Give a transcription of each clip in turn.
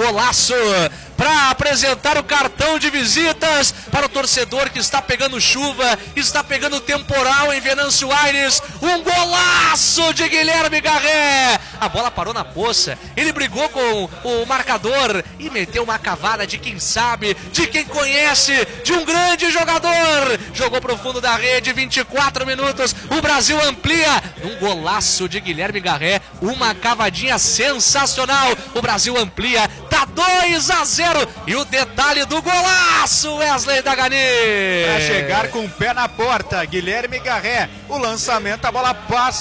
golaço para apresentar o cartão de visitas para o torcedor que está pegando chuva, está pegando temporal em Venâncio Aires. Um golaço de Guilherme Garret. A bola parou na poça, ele brigou com o marcador e meteu uma cavada de quem sabe, de quem conhece, de um grande jogador. Jogou para o fundo da rede, 24 minutos, o Brasil amplia. Um golaço de Guilherme Garret, uma cavadinha sensacional. O Brasil amplia, tá 2-0. E o detalhe do golaço, Wesley Dagani. Para chegar com o pé na porta, Guilherme Garret. O lançamento, a bola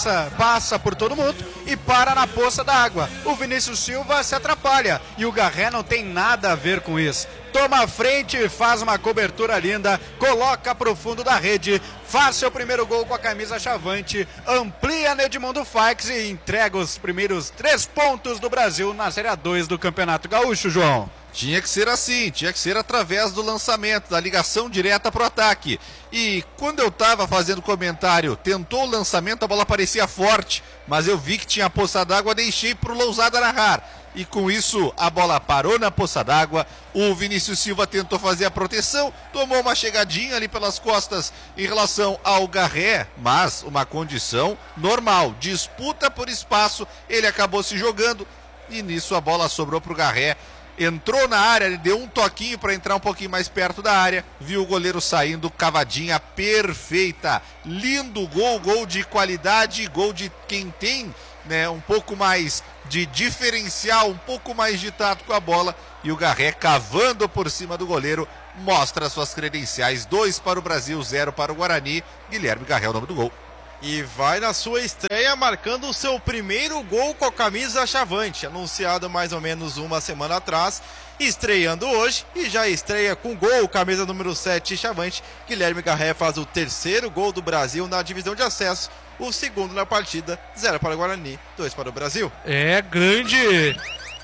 passa por todo mundo e para na poça d'água. O Vinícius Silva se atrapalha e o Garret não tem nada a ver com isso. Toma a frente, faz uma cobertura linda, coloca para o fundo da rede, faz seu primeiro gol com a camisa chavante, amplia no Edmundo Faix e entrega os primeiros 3 pontos do Brasil na Série A2 do Campeonato Gaúcho, João. Tinha que ser assim, tinha que ser através do lançamento, da ligação direta para o ataque. E quando eu estava fazendo comentário, tentou o lançamento, a bola parecia forte, mas eu vi que tinha a poça d'água, deixei para o Lousada narrar. E com isso a bola parou na poça d'água, o Vinícius Silva tentou fazer a proteção, tomou uma chegadinha ali pelas costas em relação ao Garret, mas uma condição normal, disputa por espaço, ele acabou se jogando e nisso a bola sobrou para o Garret. Entrou na área, ele deu um toquinho para entrar um pouquinho mais perto da área, viu o goleiro saindo, cavadinha perfeita, lindo gol, gol de qualidade, gol de quem tem, né, um pouco mais de diferencial, um pouco mais de tato com a bola, e o Garret cavando por cima do goleiro, mostra suas credenciais, 2 para o Brasil, 0 para o Guarani. Guilherme Garret é o nome do gol. E vai na sua estreia marcando o seu primeiro gol com a camisa chavante, anunciado mais ou menos uma semana atrás, estreando hoje e já estreia com gol, camisa número 7 chavante. Guilherme Garret faz o 3º gol do Brasil na divisão de acesso, o 2º na partida, 0 para o Guarani, 2 para o Brasil. É, grande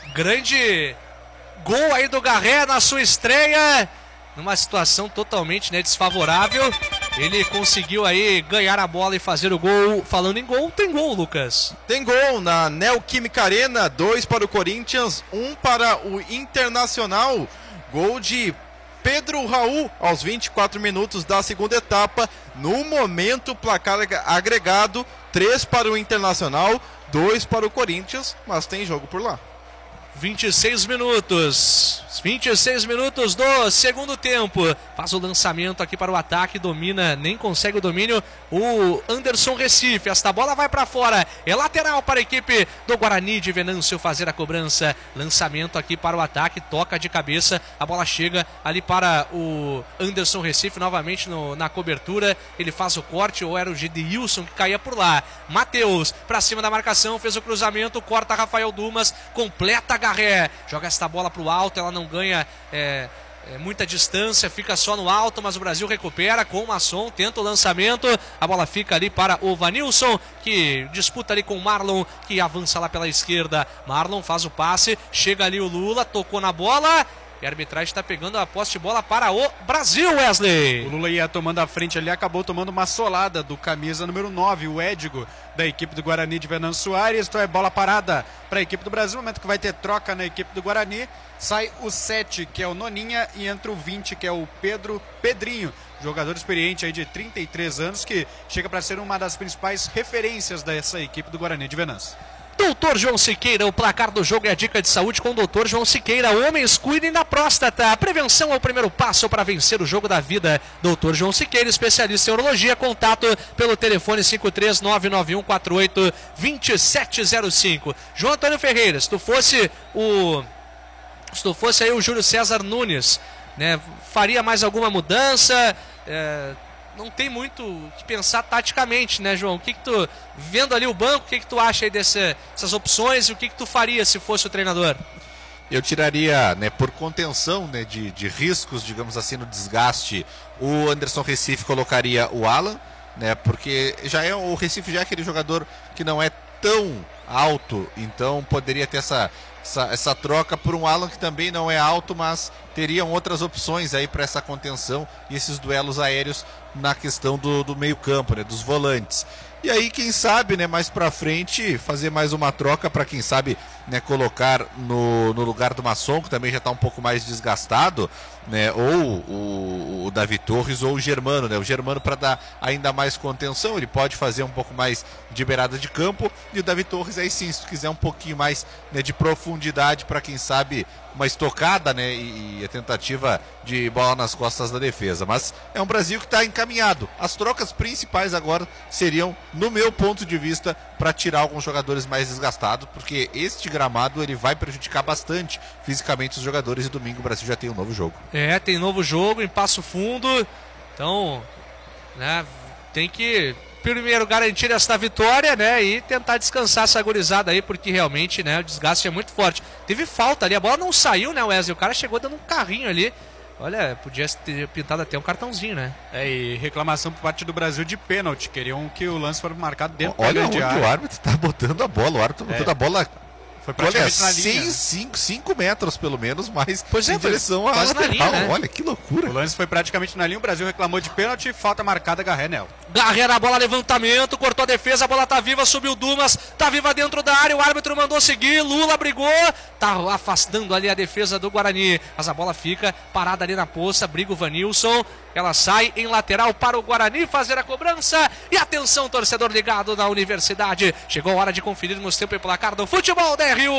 gol aí do Garret na sua estreia, numa situação totalmente, né, desfavorável. Ele conseguiu aí ganhar a bola e fazer o gol. Falando em gol, tem gol, Lucas. Tem gol na Neoquímica Arena, 2 para o Corinthians, 1 para o Internacional. Gol de Pedro Raul aos 24 minutos da segunda etapa. No momento, placar agregado, 3 para o Internacional, 2 para o Corinthians, mas tem jogo por lá. 26 minutos do segundo tempo. Faz o lançamento aqui para o ataque, domina, nem consegue o domínio o Anderson Recife. Esta bola vai para fora, é lateral para a equipe do Guarani de Venâncio fazer a cobrança. Lançamento aqui para o ataque, toca de cabeça, a bola chega ali para o Anderson Recife novamente na cobertura. Ele faz o corte, ou era o Gedeilson que caía por lá. Matheus para cima da marcação, fez o cruzamento, corta Rafael Dumas, completa Garret, joga esta bola para o alto, ela não ganha muita distância, fica só no alto, mas o Brasil recupera com o Masson, tenta o lançamento, a bola fica ali para o Vanilson, que disputa ali com o Marlon, que avança lá pela esquerda. Marlon faz o passe, chega ali o Lula, tocou na bola, e a arbitragem está pegando a posse de bola para o Brasil, Wesley. O Lula ia tomando a frente ali, acabou tomando uma solada do camisa número 9, o Édigo, da equipe do Guarani de Venâncio Aires. Então é bola parada para a equipe do Brasil, no momento que vai ter troca na equipe do Guarani. Sai o 7, que é o Noninha, e entra o 20, que é o Pedrinho, jogador experiente aí de 33 anos, que chega para ser uma das principais referências dessa equipe do Guarani de Venâncio. Doutor João Siqueira, o placar do jogo é a dica de saúde com o Doutor João Siqueira. Homens, cuidem da próstata. A prevenção é o primeiro passo para vencer o jogo da vida. Doutor João Siqueira, especialista em urologia. Contato pelo telefone 53991482705. João Antônio Ferreira, se tu fosse aí o Júlio César Nunes, né, faria mais alguma mudança? Não tem muito o que pensar taticamente, né, João? O que tu, vendo ali o banco, o que tu acha aí dessas opções e o que tu faria se fosse o treinador? Eu tiraria, né, por contenção, né, de riscos, digamos assim, no desgaste, o Anderson Recife colocaria o Alan, né, porque o Recife já é aquele jogador que não é tão alto, então poderia ter essa troca por um Alan que também não é alto, mas teriam outras opções aí para essa contenção e esses duelos aéreos na questão do meio campo, né, dos volantes. E aí, quem sabe, né, mais pra frente, fazer mais uma troca para quem sabe, né, colocar no lugar do Masson, que também já tá um pouco mais desgastado, né, ou o Davi Torres ou o Germano, né, o Germano para dar ainda mais contenção, ele pode fazer um pouco mais de beirada de campo, e o Davi Torres aí sim, se tu quiser um pouquinho mais, né, de profundidade para quem sabe uma estocada, né, e a tentativa de bola nas costas da defesa. Mas é um Brasil que está encaminhado. As trocas principais agora seriam, no meu ponto de vista, para tirar alguns jogadores mais desgastados, porque este gramado ele vai prejudicar bastante fisicamente os jogadores, e domingo o Brasil já tem um novo jogo. Tem novo jogo em Passo Fundo, então, né, tem que primeiro garantir esta vitória, né, e tentar descansar essa gurizada aí, porque realmente, né, o desgaste é muito forte. Teve falta ali, a bola não saiu, né, Wesley? O cara chegou dando um carrinho ali. Olha, podia ter pintado até um cartãozinho, né? E reclamação por parte do Brasil de pênalti. Queriam que o lance fosse marcado dentro da grande grande área. Olha onde o árbitro tá botando a bola. O árbitro tá botando a bola... Foi praticamente na linha. 5 metros pelo menos, mas em direção à quase na linha, né? Olha que loucura. O lance foi praticamente na linha, o Brasil reclamou de pênalti, falta marcada, Garré nela. Garré na bola, levantamento, cortou a defesa, a bola tá viva, subiu Dumas, tá viva dentro da área, o árbitro mandou seguir, Lula brigou, tá afastando ali a defesa do Guarani, mas a bola fica parada ali na poça, briga o Vanilson, ela sai em lateral para o Guarani fazer a cobrança, e atenção, torcedor ligado na Universidade, chegou a hora de conferirmos tempo e placar do futebol da RU.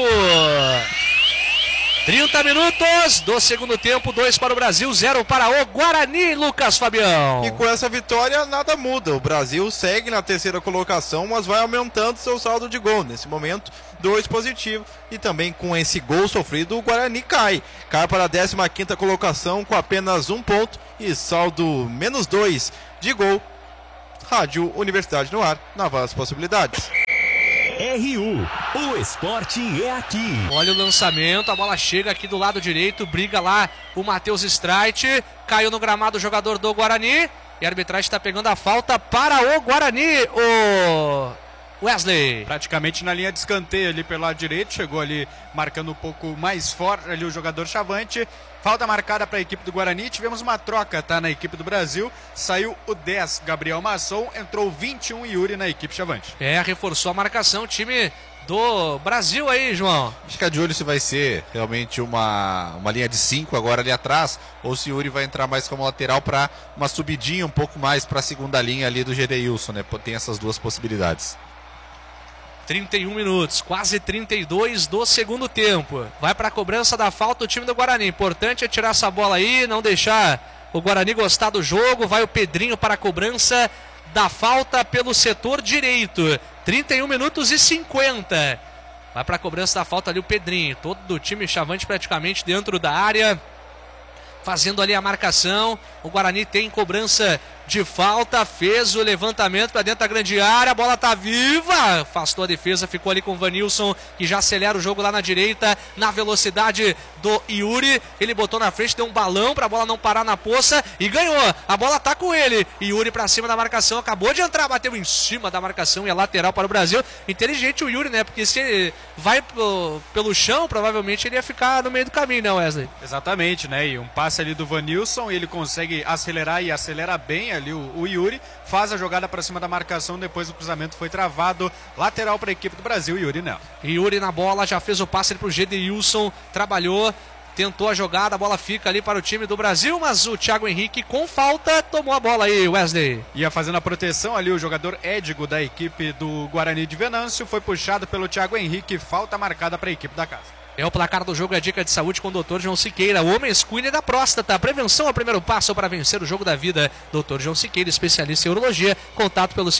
30 minutos do segundo tempo, 2 para o Brasil, 0 para o Guarani, Lucas Fabião. E com essa vitória nada muda, o Brasil segue na terceira colocação, mas vai aumentando seu saldo de gol. Nesse momento, 2 positivo, e também com esse gol sofrido, o Guarani cai para a 15ª colocação com apenas 1 ponto e saldo -2 de gol. Rádio Universidade no ar, novas possibilidades. RU, o esporte é aqui. Olha o lançamento, a bola chega aqui do lado direito, briga lá o Matheus Streit, caiu no gramado o jogador do Guarani, e a arbitragem está pegando a falta para o Guarani, o Wesley. Praticamente na linha de escanteio ali pelo lado direito, chegou ali marcando um pouco mais forte ali o jogador Chavante. Falta marcada para a equipe do Guarani, tivemos uma troca, tá, na equipe do Brasil, saiu o 10, Gabriel Masson, entrou o 21, Yuri na equipe Chavante. Reforçou a marcação, time do Brasil aí, João. Fica de olho se vai ser realmente uma linha de 5 agora ali atrás, ou se o Yuri vai entrar mais como lateral para uma subidinha um pouco mais para a segunda linha ali do Gedeilson, né? Tem essas duas possibilidades. 31 minutos, quase 32 do segundo tempo. Vai para a cobrança da falta o time do Guarani. Importante é tirar essa bola aí, não deixar o Guarani gostar do jogo. Vai o Pedrinho para a cobrança da falta pelo setor direito. 31 minutos e 50. Vai para a cobrança da falta ali o Pedrinho. Todo do time Chavante praticamente dentro da área, fazendo ali a marcação. O Guarani tem cobrança de falta, fez o levantamento para dentro da grande área, a bola tá viva, afastou a defesa, ficou ali com o Vanilson, que já acelera o jogo lá na direita, na velocidade do Yuri, ele botou na frente, deu um balão para a bola não parar na poça e ganhou, a bola tá com ele, Yuri para cima da marcação, acabou de entrar, bateu em cima da marcação e é lateral para o Brasil. Inteligente o Yuri, né, porque se ele vai pelo chão, provavelmente ele ia ficar no meio do caminho, né, Wesley? Exatamente, né, e um passe ali do Vanilson, ele consegue acelerar e acelera bem ali o Yuri, faz a jogada para cima da marcação, depois o cruzamento foi travado, lateral para a equipe do Brasil, Yuri não. Yuri na bola, já fez o passe para o Gedeilson, trabalhou, tentou a jogada, a bola fica ali para o time do Brasil, mas o Thiago Henrique com falta tomou a bola aí, Wesley. Ia fazendo a proteção ali o jogador Édigo da equipe do Guarani de Venâncio, foi puxado pelo Thiago Henrique, falta marcada para a equipe da casa. É o placar do jogo, é a dica de saúde com o Dr. João Siqueira. Homens, cuide da próstata. Prevenção é o primeiro passo para vencer o jogo da vida. Dr. João Siqueira, especialista em urologia. Contato pelo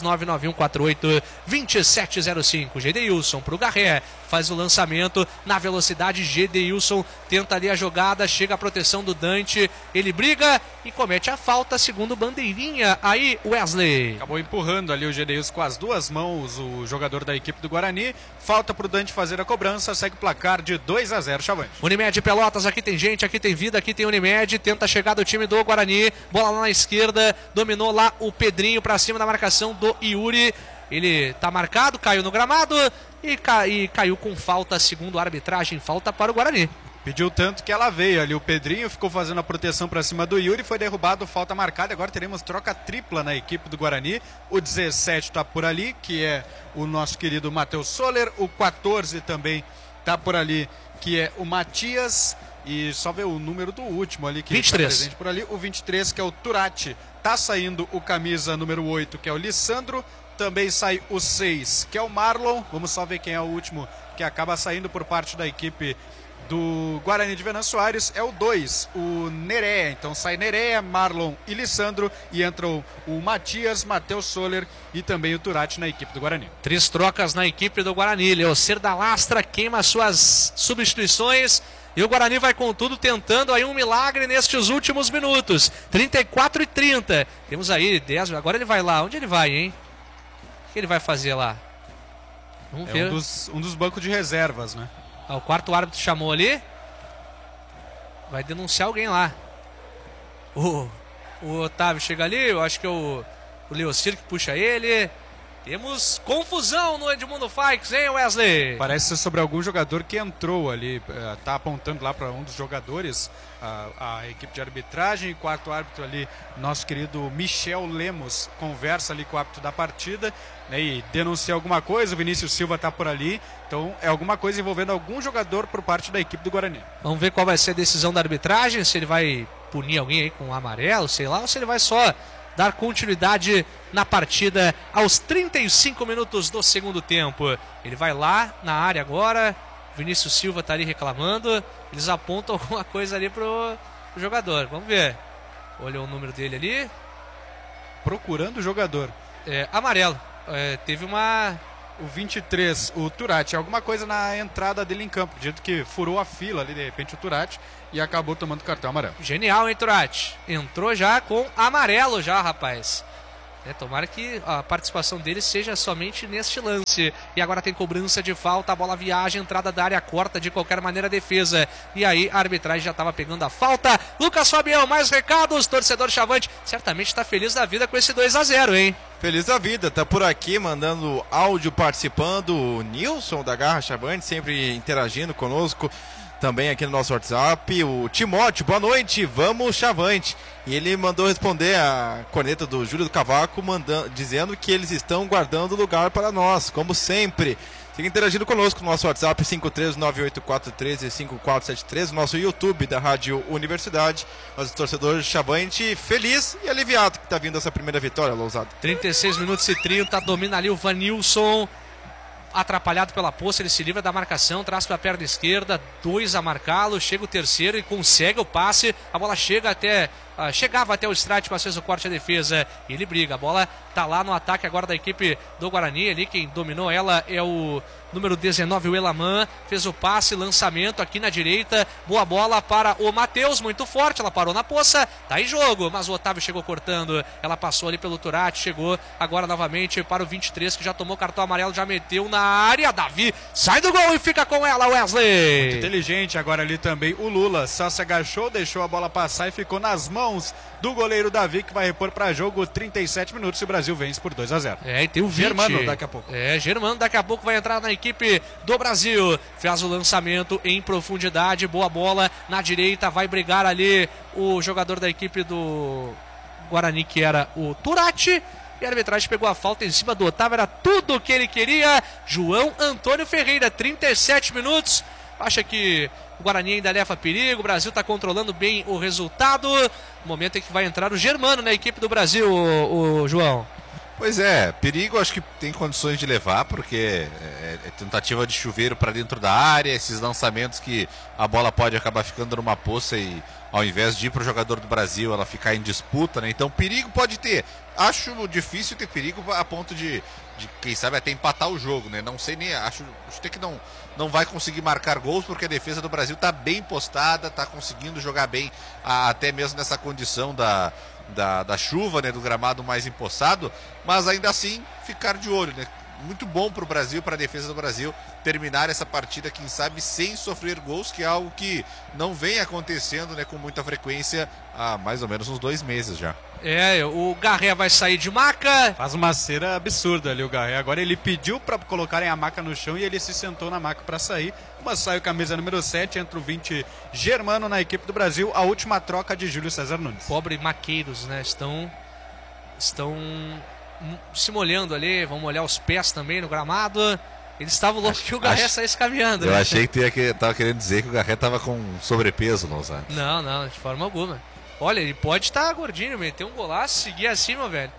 53991482705. Gedeilson para o Garré. Faz o lançamento na velocidade. Gedeilson tenta ali a jogada. Chega a proteção do Dante. Ele briga e comete a falta, segundo bandeirinha. Aí, Wesley. Acabou empurrando ali o Gedeilson com as duas mãos, o jogador da equipe do Guarani. Falta para o Dante fazer a cobrança. Segue o placar de 2-0, Chavante. Unimed Pelotas, aqui tem gente, aqui tem vida, aqui tem Unimed, tenta chegar do time do Guarani, bola lá na esquerda, dominou lá o Pedrinho pra cima da marcação do Yuri, ele tá marcado, caiu no gramado e caiu com falta, segundo a arbitragem, falta para o Guarani. Pediu tanto que ela veio ali. O Pedrinho ficou fazendo a proteção para cima do Yuri, foi derrubado, falta marcada. Agora teremos troca tripla na equipe do Guarani. O 17 está por ali, que é o nosso querido Matheus Soller. O 14 também está por ali, que é o Matias. E só ver o número do último ali, que 23. está presente por ali. O 23, que é o Turati. Tá saindo o camisa número 8, que é o Lissandro. Também sai o 6, que é o Marlon. Vamos só ver quem é o último que acaba saindo por parte da equipe do Guarani de Venâncio Aires. É o 2, o Nerea. Então sai Nerea, Marlon e Lissandro. E entram o Matias, Matheus Soller e também o Turati na equipe do Guarani. 3 trocas na equipe do Guarani. Leocir da Lastra queima suas substituições. E o Guarani vai com tudo tentando aí um milagre nestes últimos minutos. 34 e 30. Temos aí 10. Agora ele vai lá. Onde ele vai, hein? O que ele vai fazer lá? Vamos ver. Um dos bancos de reservas, né? O quarto árbitro chamou ali. Vai denunciar alguém lá. O Otávio chega ali. Eu acho que é o Leocir que puxa ele. Temos confusão no Edmundo Faix, hein, Wesley? Parece ser sobre algum jogador que entrou ali. Tá apontando lá para um dos jogadores. A equipe de arbitragem. Quarto árbitro ali, nosso querido Michel Lemos, conversa ali com o árbitro da partida, né, e denuncia alguma coisa. O Vinícius Silva está por ali. Então é alguma coisa envolvendo algum jogador por parte da equipe do Guarani. Vamos ver qual vai ser a decisão da arbitragem. Se ele vai punir alguém aí com um amarelo, sei lá, ou se ele vai só dar continuidade na partida aos 35 minutos do segundo tempo. Ele vai lá na área agora. Vinícius Silva está ali reclamando. Eles apontam alguma coisa ali pro jogador. Vamos ver. Olha o número dele ali. Procurando o jogador. Amarelo. Teve uma... O 23, o Turati, alguma coisa na entrada dele em campo. Dito que furou a fila ali, de repente, o Turati, e acabou tomando cartão amarelo. Genial, hein, Turati? Entrou já com amarelo já, rapaz. Tomara que a participação dele seja somente neste lance. E agora tem cobrança de falta, a bola viaja, entrada da área, corta de qualquer maneira a defesa. E aí a arbitragem já estava pegando a falta. Lucas Fabião, mais recados, torcedor Chavante certamente está feliz da vida com esse 2-0, hein? Feliz da vida, tá por aqui mandando áudio, participando. O Nilson da Garra Chavante, sempre interagindo conosco. Também aqui no nosso WhatsApp, o Timóteo, boa noite, vamos Chavante. E ele mandou responder a corneta do Júlio do Cavaco, dizendo que eles estão guardando lugar para nós, como sempre. Fica interagindo conosco no nosso WhatsApp, 53984135473, nosso YouTube da Rádio Universidade. Nosso torcedor Chavante feliz e aliviado que está vindo essa primeira vitória, Lousada. 36 minutos e 30, domina ali o Vanilson. Atrapalhado pela poça, ele se livra da marcação, traz para a perna esquerda, 2 a marcá-lo, chega o terceiro e consegue o passe, a bola chegava até o Strate, mas fez o corte à defesa, e ele briga, a bola tá lá no ataque agora da equipe do Guarani, ali quem dominou ela é o número 19, o Elaman, fez o passe, lançamento aqui na direita, boa bola para o Matheus, muito forte, ela parou na poça, tá em jogo, mas o Otávio chegou cortando, ela passou ali pelo Turati, chegou agora novamente para o 23, que já tomou cartão amarelo, já meteu na área, Davi sai do gol e fica com ela, Wesley. Muito inteligente agora ali também o Lula, só se agachou, deixou a bola passar e ficou nas mãos do goleiro Davi, que vai repor para jogo 37 minutos e o Brasil vence por 2-0. E tem o 20. Germano daqui a pouco. Germano daqui a pouco vai entrar na equipe do Brasil. Faz o lançamento em profundidade, boa bola na direita, vai brigar ali o jogador da equipe do Guarani, que era o Turati. E a arbitragem pegou a falta em cima do Otávio, era tudo o que ele queria. João Antônio Ferreira, 37 minutos. Acha que o Guarani ainda leva perigo, o Brasil está controlando bem o resultado. Momento em que vai entrar o Germano na equipe do Brasil, o João. Pois é, perigo acho que tem condições de levar, porque é tentativa de chuveiro para dentro da área, esses lançamentos que a bola pode acabar ficando numa poça e ao invés de ir para o jogador do Brasil ela ficar em disputa, né? Então perigo pode ter. Acho difícil ter perigo a ponto de quem sabe até empatar o jogo, né? Não sei nem, acho que não vai conseguir marcar gols, porque a defesa do Brasil está bem postada, está conseguindo jogar bem, até mesmo nessa condição da chuva, né, do gramado mais empoçado, mas ainda assim ficar de olho, né? Muito bom para o Brasil, para a defesa do Brasil, terminar essa partida, quem sabe, sem sofrer gols, que é algo que não vem acontecendo, né, com muita frequência há mais ou menos uns 2 meses já. O Garré vai sair de maca. Faz uma cera absurda ali o Garré. Agora ele pediu para colocarem a maca no chão e ele se sentou na maca para sair. Mas sai o camisa número 7, entra o 20 Germano na equipe do Brasil. A última troca de Júlio César Nunes. Pobre maqueiros, né? Estão se molhando ali. Vão molhar os pés também no gramado. Eles estavam loucos que o Garré saísse caminhando. Eu né? achei que tava querendo dizer que o Garré tava com sobrepeso, Lonzano. Não, de forma alguma. Olha, ele pode estar gordinho, meter um golaço, seguir acima, velho.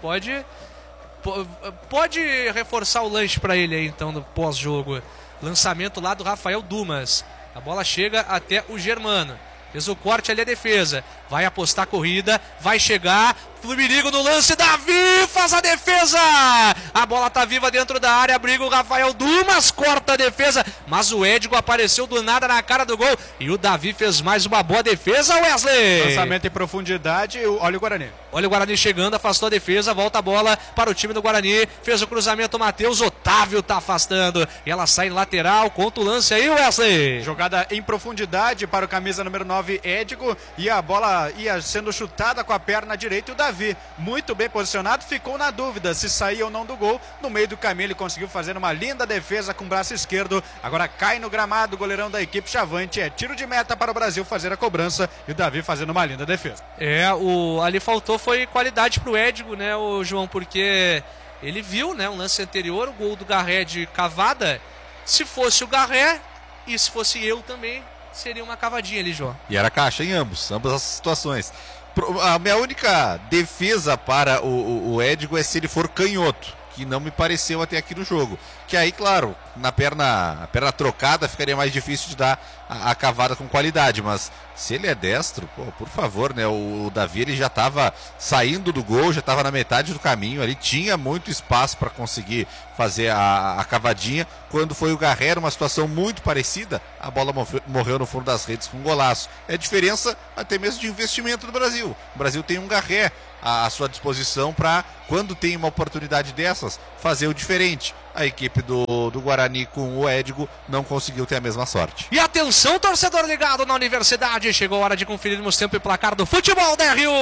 Pode reforçar o lanche pra ele aí, então, no pós-jogo. Lançamento lá do Rafael Dumas. A bola chega até o Germano. Fez o corte ali a defesa. Vai apostar a corrida, vai chegar. Flumirigo no lance, Davi faz a defesa. A bola tá viva dentro da área, briga o Rafael Dumas, corta a defesa. Mas o Edgo apareceu do nada na cara do gol. E o Davi fez mais uma boa defesa, Wesley. Lançamento em profundidade, olha o Guarani. Olha o Guarani chegando, afastou a defesa, volta a bola para o time do Guarani. Fez o cruzamento, Matheus, Otávio tá afastando. E ela sai lateral, conta o lance aí, Wesley. Jogada em profundidade para o camisa número 9, Edgo. E a bola ia sendo chutada com a perna direita e o Davi, muito bem posicionado, ficou na dúvida se saía ou não do gol. No meio do caminho ele conseguiu fazer uma linda defesa com o braço esquerdo. Agora cai no gramado o goleirão da equipe Chavante. É tiro de meta para o Brasil fazer a cobrança e o Davi fazendo uma linda defesa. Ali faltou foi qualidade pro Edgo, né, o João, porque ele viu, né, um lance anterior, o gol do Garré de cavada. Se fosse o Garré e se fosse eu também, seria uma cavadinha ali, João. E era caixa em ambas as situações. A minha única defesa para o Edgo é se ele for canhoto, que não me pareceu até aqui no jogo. Que aí, claro, na perna trocada ficaria mais difícil de dar a cavada com qualidade, mas se ele é destro, por favor, né? O Davi ele já estava saindo do gol, já estava na metade do caminho ali, tinha muito espaço para conseguir fazer a cavadinha. Quando foi o Garré, uma situação muito parecida, a bola morreu no fundo das redes com um golaço. É diferença até mesmo de investimento do Brasil. O Brasil tem um Garré à sua disposição para, quando tem uma oportunidade dessas, fazer o diferente. A equipe do Guarani com o Edgo não conseguiu ter a mesma sorte. E atenção, torcedor ligado na Universidade, chegou a hora de conferirmos tempo e placar do futebol da RU.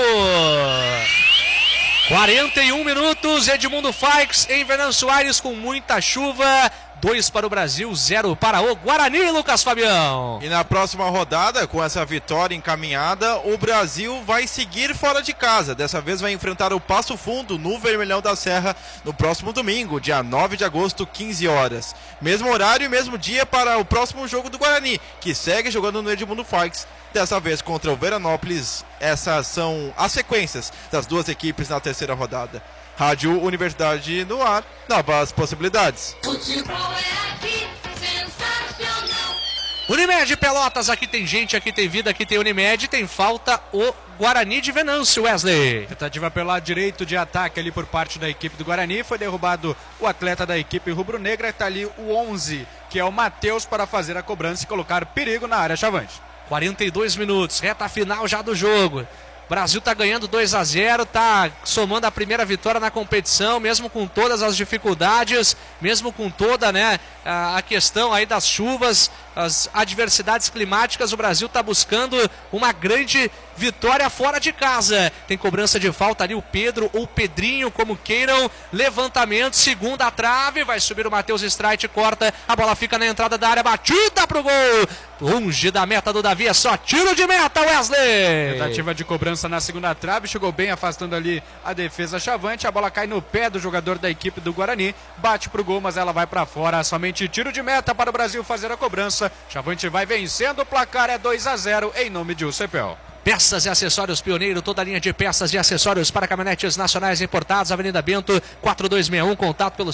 41 minutos, Edmundo Faix em Venâncio Aires com muita chuva. 2 para o Brasil, 0 para o Guarani, Lucas Fabião. E na próxima rodada, com essa vitória encaminhada, o Brasil vai seguir fora de casa. Dessa vez vai enfrentar o Passo Fundo no Vermelhão da Serra no próximo domingo, dia 9 de agosto, 15 horas. Mesmo horário e mesmo dia para o próximo jogo do Guarani, que segue jogando no Edmundo Faix. Dessa vez contra o Veranópolis. Essas são as sequências das duas equipes na terceira rodada. Rádio Universidade no ar, novas possibilidades. Futebol é aqui, sensacional. Unimed Pelotas, aqui tem gente, aqui tem vida, aqui tem Unimed, tem falta o Guarani de Venâncio, Wesley. Tentativa pelo lado direito de ataque ali por parte da equipe do Guarani, foi derrubado o atleta da equipe rubro-negra, está ali o 11, que é o Matheus, para fazer a cobrança e colocar perigo na área Chavante. 42 minutos, reta final já do jogo. O Brasil está ganhando 2-0, está somando a primeira vitória na competição, mesmo com todas as dificuldades, mesmo com toda, né, a questão aí das chuvas, as adversidades climáticas. O Brasil está buscando uma grande vitória fora de casa. Tem cobrança de falta ali, o Pedro ou o Pedrinho, como queiram. Levantamento, segunda trave, vai subir o Matheus Streit, corta, a bola fica na entrada da área, batida pro gol. Longe da meta do Davi, é só tiro de meta, Wesley. Tentativa de cobrança na segunda trave, chegou bem afastando ali a defesa Chavante, a bola cai no pé do jogador da equipe do Guarani, bate pro gol, mas ela vai para fora, somente tiro de meta para o Brasil fazer a cobrança. Chavante vai vencendo, o placar é 2-0 em nome de UCPEL. Peças e acessórios Pioneiro, toda a linha de peças e acessórios para caminhonetes nacionais importados, Avenida Bento, 4261, contato pelo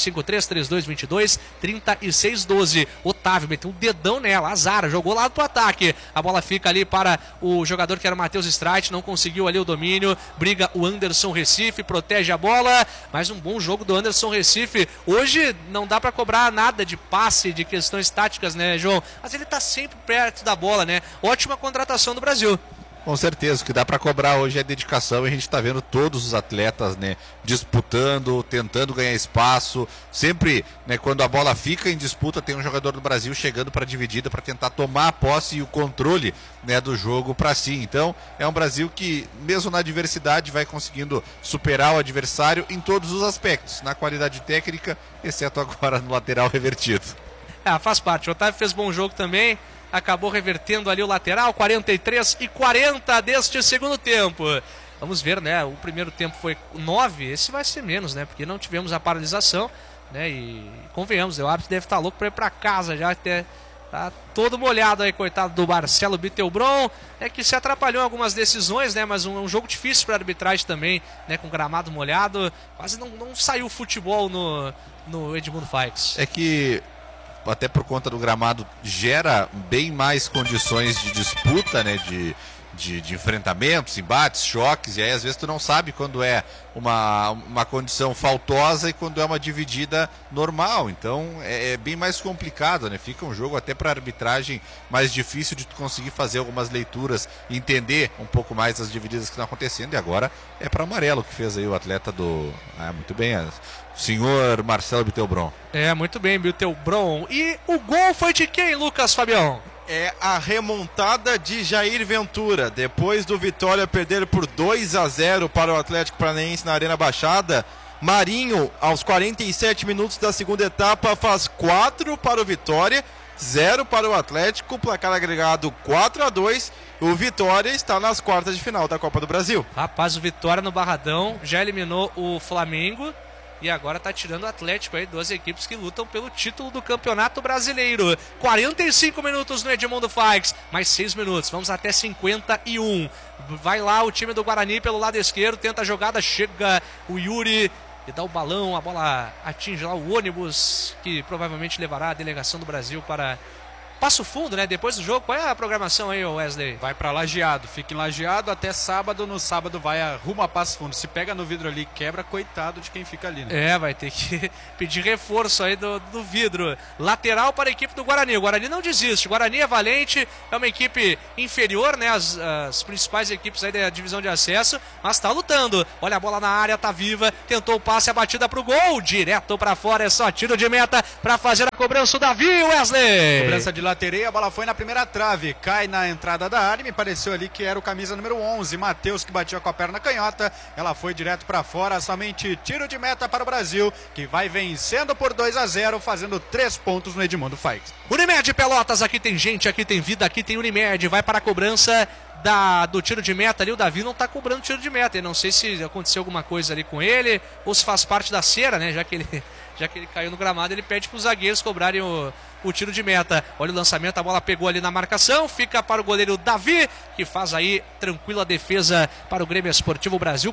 53-3222-3612. Otávio meteu um dedão nela, azar, jogou lá pro ataque. A bola fica ali para o jogador que era o Matheus Streit, não conseguiu ali o domínio, briga o Anderson Recife, protege a bola, mas um bom jogo do Anderson Recife. Hoje não dá para cobrar nada de passe, de questões táticas, né, João? Mas ele tá sempre perto da bola, né? Ótima contratação do Brasil. Com certeza, o que dá para cobrar hoje é a dedicação, e a gente está vendo todos os atletas, né, disputando, tentando ganhar espaço. Sempre, né, quando a bola fica em disputa, tem um jogador do Brasil chegando para a dividida para tentar tomar a posse e o controle, né, do jogo para si. Então, é um Brasil que, mesmo na adversidade, vai conseguindo superar o adversário em todos os aspectos, na qualidade técnica, exceto agora no lateral revertido. Faz parte. O Otávio fez bom jogo também. Acabou revertendo ali o lateral, 43-40 deste segundo tempo. Vamos ver, né? O primeiro tempo foi 9, esse vai ser menos, né? Porque não tivemos a paralisação, né? E convenhamos, o árbitro deve estar louco para ir para casa já, até tá todo molhado aí, coitado do Marcelo Bittelbron. É que se atrapalhou em algumas decisões, né? Mas um jogo difícil para a arbitragem também, né? Com gramado molhado, quase não saiu futebol no Edmundo Faix. É que até por conta do gramado, gera bem mais condições de disputa, né, de enfrentamentos, embates, choques, e aí às vezes tu não sabe quando é uma condição faltosa e quando é uma dividida normal. Então é bem mais complicado, né? Fica um jogo até para arbitragem mais difícil de tu conseguir fazer algumas leituras e entender um pouco mais as divididas que estão acontecendo. E agora é para amarelo que fez aí o atleta do... muito bem, senhor Marcelo Bittelbron. Muito bem, Bittelbron. E o gol foi de quem, Lucas Fabião? É a remontada de Jair Ventura. Depois do Vitória perder por 2-0 para o Atlético Paranaense na Arena Baixada, Marinho, aos 47 minutos da segunda etapa, faz 4 para o Vitória, 0 para o Atlético, placar agregado 4-2. O Vitória está nas quartas de final da Copa do Brasil. Rapaz, o Vitória no Barradão já eliminou o Flamengo. E agora está tirando o Atlético aí, duas equipes que lutam pelo título do Campeonato Brasileiro. 45 minutos no Edmundo Faix, mais 6 minutos, vamos até 51. Vai lá o time do Guarani pelo lado esquerdo, tenta a jogada, chega o Yuri e dá o balão, a bola atinge lá o ônibus, que provavelmente levará a delegação do Brasil para Passo Fundo, né? Depois do jogo, qual é a programação aí, Wesley? Vai pra Lajeado, fica em Lajeado até sábado. No sábado vai rumo a Passo Fundo. Se pega no vidro ali, quebra, coitado de quem fica ali, né? Vai ter que pedir reforço aí do vidro. Lateral para a equipe do Guarani. O Guarani não desiste. O Guarani é valente, é uma equipe inferior, né? As principais equipes aí da divisão de acesso, mas tá lutando. Olha a bola na área, tá viva. Tentou o passe, a batida pro gol. Direto pra fora, é só tiro de meta pra fazer a cobrança o Davi, Wesley. Cobrança de latereia, a bola foi na primeira trave, cai na entrada da área, me pareceu ali que era o camisa número 11, Matheus, que batia com a perna canhota, ela foi direto para fora, somente tiro de meta para o Brasil, que vai vencendo por 2-0, fazendo 3 pontos no Edmundo Faix. Unimed Pelotas, aqui tem gente, aqui tem vida, aqui tem Unimed, vai para a cobrança do tiro de meta ali. O Davi não tá cobrando tiro de meta, eu não sei se aconteceu alguma coisa ali com ele, ou se faz parte da cera, né, já que ele caiu no gramado, ele pede para os zagueiros cobrarem o tiro de meta. Olha o lançamento, a bola pegou ali na marcação, fica para o goleiro Davi, que faz aí tranquila defesa para o Grêmio Esportivo Brasil.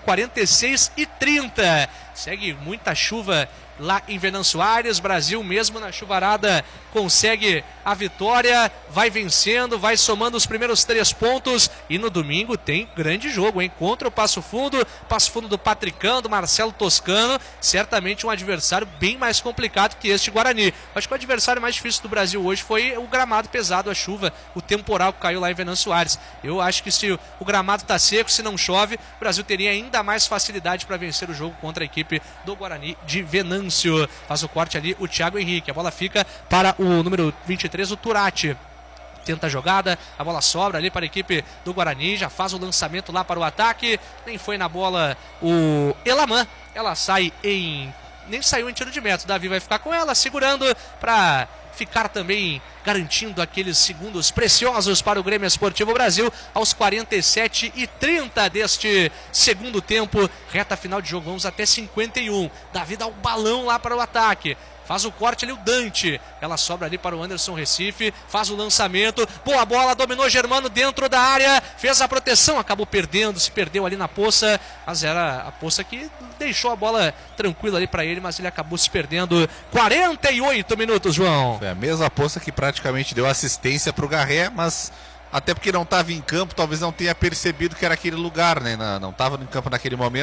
46-30. Segue muita chuva lá em Venâncio Aires. Brasil, mesmo na chuvarada, consegue a vitória, vai vencendo, vai somando os primeiros 3 pontos. E no domingo tem grande jogo, hein? Contra o Passo Fundo do Patricão, do Marcelo Toscano. Certamente um adversário bem mais complicado que este Guarani. Acho que o adversário mais difícil do Brasil hoje foi o gramado pesado, a chuva, o temporal que caiu lá em Venâncio Aires. Eu acho que se o gramado está seco, se não chove, o Brasil teria ainda mais facilidade para vencer o jogo contra a equipe do Guarani de Venâncio. Faz o corte ali o Thiago Henrique. A bola fica para o número 23, o Turati. Tenta a jogada, a bola sobra ali para a equipe do Guarani, já faz o lançamento lá para o ataque, nem foi na bola o Elamã, ela sai nem saiu em tiro de meta. O Davi vai ficar com ela, segurando para ficar também garantindo aqueles segundos preciosos para o Grêmio Esportivo Brasil aos 47-30 deste segundo tempo, reta final de jogo, vamos até 51. Davi dá o balão lá para o ataque, faz o corte ali o Dante, ela sobra ali para o Anderson Recife, faz o lançamento, boa bola, dominou Germano dentro da área, fez a proteção, acabou perdendo, se perdeu ali na poça, mas era a poça que deixou a bola tranquila ali para ele, mas ele acabou se perdendo. 48 minutos, João. Foi a mesma poça que praticamente deu assistência para o Garré, mas até porque não estava em campo, talvez não tenha percebido que era aquele lugar, né? Não estava no campo naquele momento,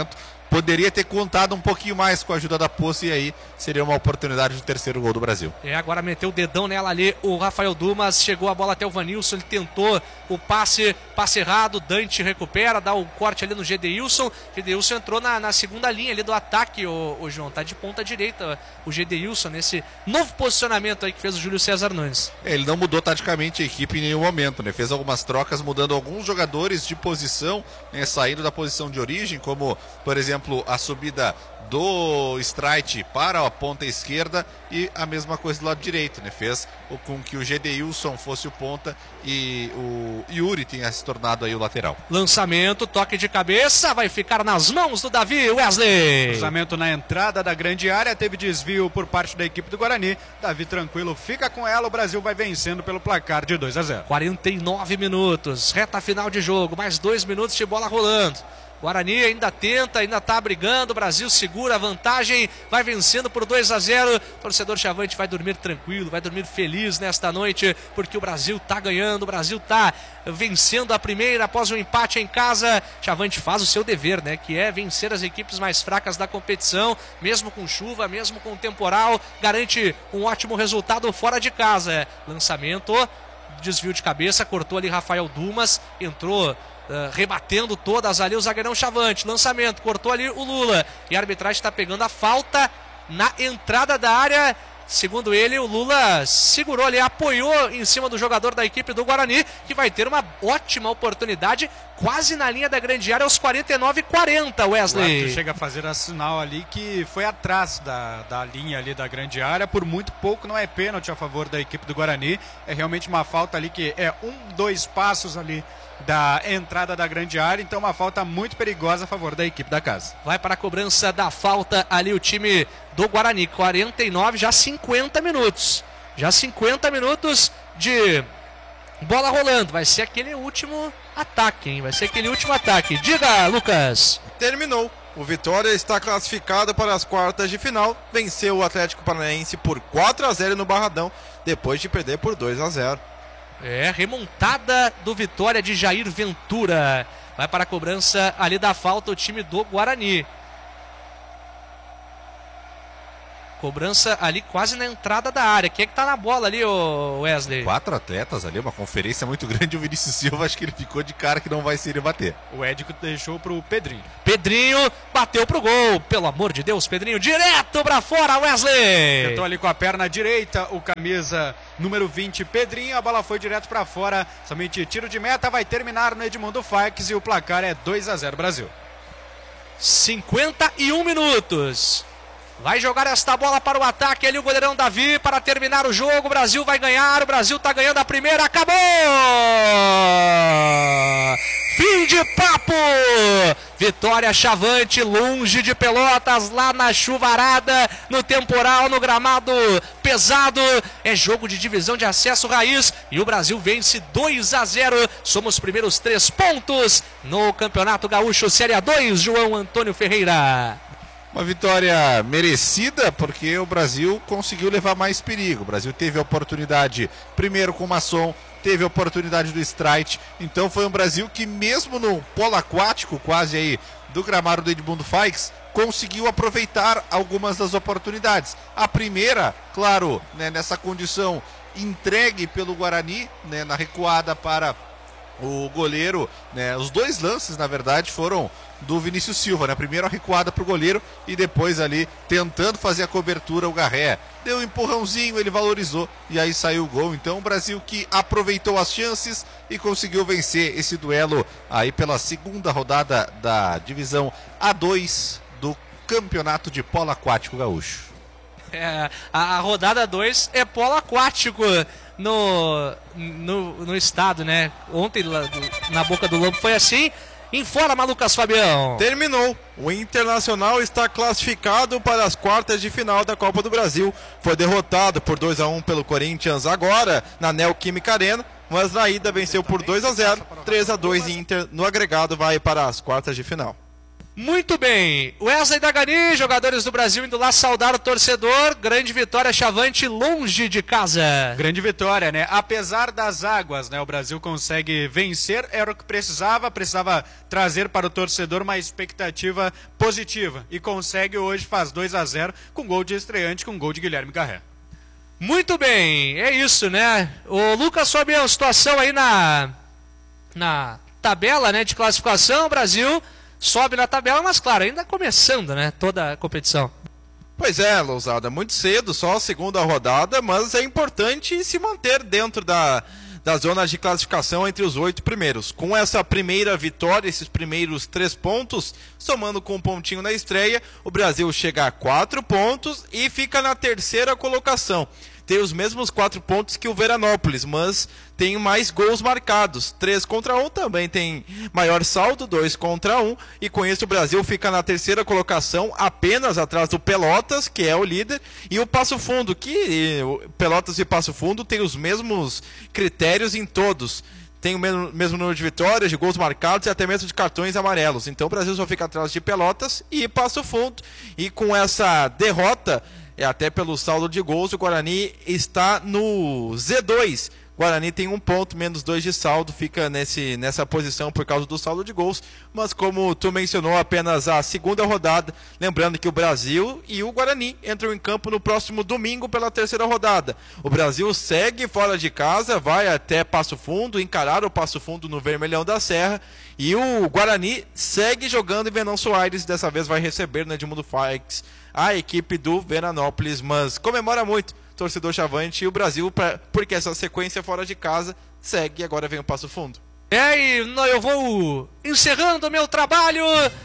poderia ter contado um pouquinho mais com a ajuda da Poça e aí seria uma oportunidade do terceiro gol do Brasil. Agora meteu o dedão nela ali o Rafael Dumas, chegou a bola até o Vanilson, ele tentou o passe errado, Dante recupera, dá o corte ali no Gedeilson entrou na segunda linha ali do ataque, o João, tá de ponta direita o Gedeilson nesse novo posicionamento aí que fez o Júlio César Nunes. Ele não mudou taticamente a equipe em nenhum momento, né? Fez algumas trocas mudando alguns jogadores de posição, né? Saindo da posição de origem, como por exemplo a subida do Streit para a ponta esquerda e a mesma coisa do lado direito, né? Fez com que o Gedeilson fosse o ponta e o Yuri tenha se tornado aí o lateral. Lançamento, toque de cabeça, vai ficar nas mãos do Davi Wesley. Cruzamento na entrada da grande área, teve desvio por parte da equipe do Guarani. Davi tranquilo, fica com ela, o Brasil vai vencendo pelo placar de 2-0. 49 minutos, reta final de jogo, mais 2 minutos de bola rolando. Guarani ainda tenta, ainda tá brigando, o Brasil segura a vantagem, vai vencendo por 2-0. Torcedor Chavante vai dormir tranquilo, vai dormir feliz nesta noite, porque o Brasil tá ganhando, o Brasil tá vencendo a primeira após um empate em casa. Chavante faz o seu dever, né, que é vencer as equipes mais fracas da competição, mesmo com chuva, mesmo com temporal, garante um ótimo resultado fora de casa. Lançamento, desvio de cabeça, cortou ali Rafael Dumas, entrou rebatendo todas ali o zagueirão Chavante. Lançamento, cortou ali o Lula e a arbitragem está pegando a falta na entrada da área. Segundo ele, o Lula segurou ali, apoiou em cima do jogador da equipe do Guarani, que vai ter uma ótima oportunidade quase na linha da grande área aos 49-40, Wesley. O chega a fazer a sinal ali que foi atrás da linha ali da grande área, por muito pouco não é pênalti a favor da equipe do Guarani, é realmente uma falta ali que é 2 passos ali da entrada da grande área, então uma falta muito perigosa a favor da equipe da casa. Vai para a cobrança da falta ali o time do Guarani, 49, já 50 minutos. Já 50 minutos de bola rolando, vai ser aquele último ataque, hein? Vai ser aquele último ataque. Diga, Lucas. Terminou. O Vitória está classificado para as quartas de final, venceu o Atlético Paranaense por 4-0 no Barradão, depois de perder por 2-0. Remontada do Vitória de Jair Ventura. Vai para a cobrança ali da falta o time do Guarani. Cobrança ali quase na entrada da área. Quem é que tá na bola ali, Wesley? 4 atletas ali, uma conferência muito grande. O Vinícius Silva, acho que ele ficou de cara que não vai ser ele bater. O Édico deixou pro Pedrinho. Pedrinho bateu pro gol. Pelo amor de Deus, Pedrinho, direto pra fora, Wesley. Tentou ali com a perna direita, o camisa número 20, Pedrinho. A bola foi direto pra fora. Somente tiro de meta, vai terminar no Edmundo Faix e o placar é 2-0 Brasil. 51 minutos. Vai jogar esta bola para o ataque ali o goleirão Davi para terminar o jogo. O Brasil vai ganhar, o Brasil está ganhando a primeira, acabou! Fim de papo! Vitória Chavante, longe de Pelotas, lá na chuvarada, no temporal, no gramado pesado. É jogo de divisão de acesso raiz e o Brasil vence 2-0. Somos os primeiros 3 pontos no Campeonato Gaúcho Série A2, João Antônio Ferreira. Uma vitória merecida, porque o Brasil conseguiu levar mais perigo. O Brasil teve a oportunidade, primeiro com o Masson, teve a oportunidade do Streit. Então foi um Brasil que, mesmo no polo aquático, quase aí, do gramado do Edmundo Faix, conseguiu aproveitar algumas das oportunidades. A primeira, claro, né, nessa condição entregue pelo Guarani, né, na recuada para o goleiro, né, os 2 lances, na verdade, foram do Vinícius Silva, né? Primeiro a recuada pro goleiro e depois ali tentando fazer a cobertura o Garré. Deu um empurrãozinho, ele valorizou e aí saiu o gol. Então o Brasil que aproveitou as chances e conseguiu vencer esse duelo aí pela segunda rodada da divisão A2 do Campeonato de Polo Aquático Gaúcho. A rodada 2 é polo aquático no estado, né? Ontem na Boca do Lobo foi assim. Informa, Lucas Fabião. Terminou. O Internacional está classificado para as quartas de final da Copa do Brasil. Foi derrotado por 2-1 pelo Corinthians agora na Neoquímica Arena, mas na ida venceu por 2-0, 3-2 e Inter no agregado vai para as quartas de final. Muito bem, Wesley Dagani, jogadores do Brasil indo lá saudar o torcedor, grande vitória Chavante longe de casa. Grande vitória, né? Apesar das águas, né? O Brasil consegue vencer, era o que precisava trazer para o torcedor uma expectativa positiva e consegue hoje, faz 2-0 com gol de estreante, com gol de Guilherme Garré. Muito bem, é isso, né? O Lucas Fabião, situação aí na tabela, né, de classificação, o Brasil sobe na tabela, mas claro, ainda começando, né, toda a competição. Pois é, Lousada, muito cedo, só a segunda rodada, mas é importante se manter dentro da zona de classificação entre os 8 primeiros. Com essa primeira vitória, esses primeiros 3 pontos, somando com um pontinho na estreia, o Brasil chega a 4 pontos e fica na terceira colocação. Tem os mesmos 4 pontos que o Veranópolis, mas tem mais gols marcados. 3-1 também tem maior saldo, 2-1. E com isso o Brasil fica na terceira colocação, apenas atrás do Pelotas, que é o líder, e o Passo Fundo, que Pelotas e Passo Fundo têm os mesmos critérios em todos. Tem o mesmo número de vitórias, de gols marcados e até mesmo de cartões amarelos. Então o Brasil só fica atrás de Pelotas e Passo Fundo. E com essa derrota, até pelo saldo de gols, o Guarani está no Z2. Guarani tem 1 ponto, menos 2 de saldo, fica nessa posição por causa do saldo de gols. Mas como tu mencionou, apenas a segunda rodada. Lembrando que o Brasil e o Guarani entram em campo no próximo domingo pela terceira rodada. O Brasil segue fora de casa, vai até Passo Fundo, encarar o Passo Fundo no Vermelhão da Serra. E o Guarani segue jogando em Venâncio Aires, dessa vez vai receber no Edmundo Faix a equipe do Veranópolis, mas comemora muito torcedor Chavante e o Brasil, porque essa sequência fora de casa segue e agora vem o Passo Fundo. E eu vou encerrando o meu trabalho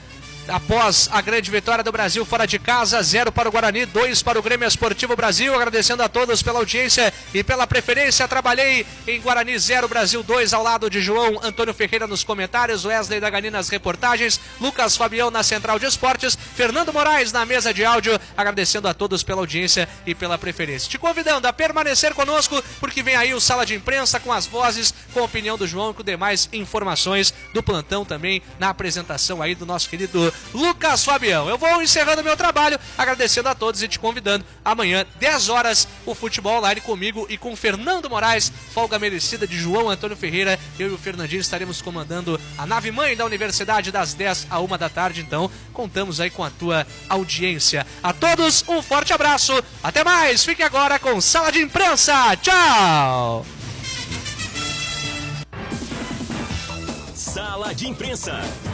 após a grande vitória do Brasil fora de casa, 0 para o Guarani, 2 para o Grêmio Esportivo Brasil. Agradecendo a todos pela audiência e pela preferência. Trabalhei em Guarani 0, Brasil 2, ao lado de João Antônio Ferreira nos comentários, Wesley Dagani nas reportagens, Lucas Fabião na Central de Esportes, Fernando Moraes na mesa de áudio. Agradecendo a todos pela audiência e pela preferência. Te convidando a permanecer conosco, porque vem aí o Sala de Imprensa com as vozes, com a opinião do João e com demais informações do plantão também, na apresentação aí do nosso querido Lucas Fabião. Eu vou encerrando meu trabalho, agradecendo a todos e te convidando amanhã, 10 horas, o Futebol Online comigo e com Fernando Moraes, folga merecida de João Antônio Ferreira. Eu e o Fernandinho estaremos comandando a nave-mãe da Universidade das 10 à 1 da tarde, então contamos aí com a tua audiência. A todos, um forte abraço, até mais, fique agora com Sala de Imprensa, tchau! Sala de Imprensa.